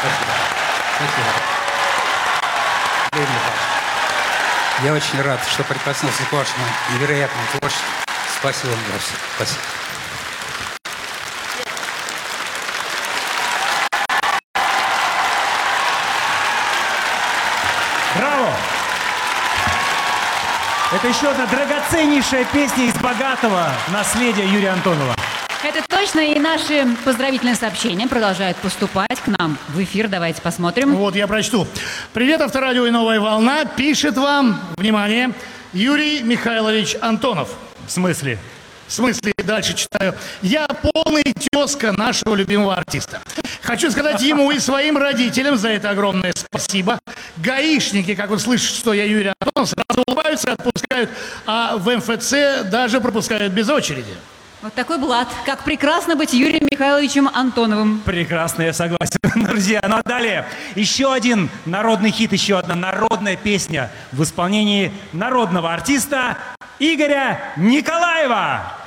Спасибо. Андрей Михайлович, я очень рад, что прикоснулся к вашему невероятному творчеству. Спасибо вам за все. Спасибо. Браво! Это еще одна драгоценнейшая песня из богатого наследия Юрия Антонова. Это точно, и наши поздравительные сообщения продолжают поступать к нам в эфир. Давайте посмотрим. Вот, я прочту. Привет, Авторадио и Новая Волна. Пишет вам, внимание, Юрий Михайлович Антонов. В смысле? В смысле, дальше читаю. Я полный тезка нашего любимого артиста. Хочу сказать ему и своим родителям за это огромное спасибо. Гаишники, как услышат, что я Юрий Антонов, сразу улыбаются, отпускают, а в МФЦ даже пропускают без очереди. Вот такой блат. Как прекрасно быть Юрием Михайловичем Антоновым. Прекрасно, я согласен, друзья. Ну а далее еще один народный хит, еще одна народная песня в исполнении народного артиста Игоря Николаева.